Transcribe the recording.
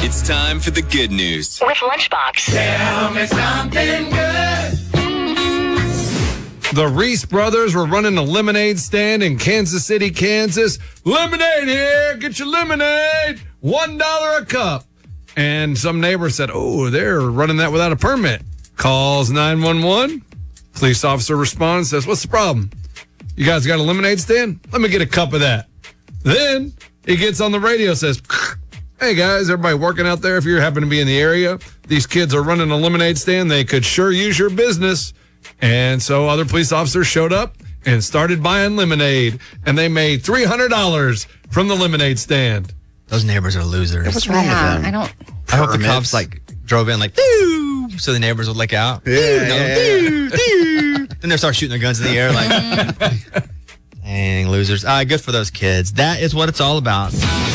It's time for the good news with Lunchbox. Tell me something good. The Reese brothers were running a lemonade stand in Kansas City, Kansas. Lemonade here. Get your lemonade. $1 a cup. And some neighbor said, oh, they're running that without a permit. Calls 911. Police officer responds, says, what's the problem? You guys got a lemonade stand? Let me get a cup of that. Then he gets on the radio, says, hey guys, everybody working out there, if you happen to be in the area, these kids are running a lemonade stand. They could sure use your business. And so other police officers showed up and started buying lemonade, and they made $300 from the lemonade stand. Those neighbors are losers. What's wrong with them? I hope the cops drove in doo, so the neighbors would look out. Doo. Then they start shooting their guns in the air dang, losers. Good for those kids. That is what it's all about.